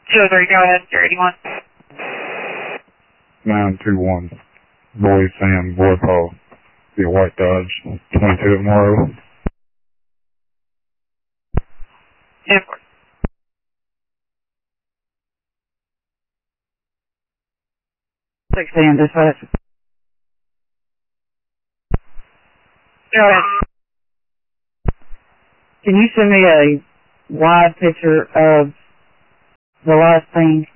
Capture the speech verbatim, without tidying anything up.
two oh three, go ahead, you're eighty-one. nine two one, Boy Sam, Boy Paul, be a white Dodge, twenty-two at Morrow. ten four. sixteen, dispatch. Go ahead. Can you send me a live picture of the last thing